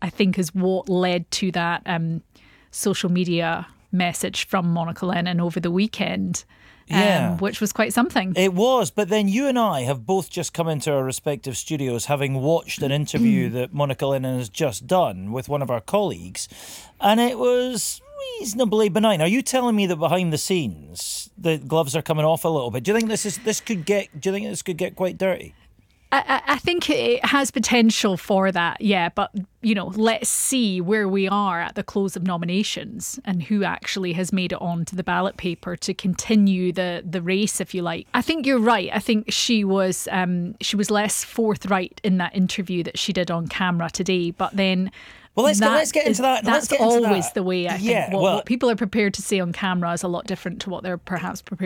think is what led to that social media message from Monica Lennon over the weekend. Which was quite something. It was, but then you and I have both just come into our respective studios having watched an interview that Monica Lennon has just done with one of our colleagues, and it was reasonably benign. Are you telling me that behind the scenes the gloves are coming off a little bit? Do you think this could get quite dirty? I think it has potential for that, yeah. But, let's see where we are at the close of nominations and who actually has made it onto the ballot paper to continue the race, if you like. I think you're right. I think she was less forthright in that interview that she did on camera today. But then... Well, let's get into that. That's always the way, I think. What people are prepared to say on camera is a lot different to what they're perhaps prepared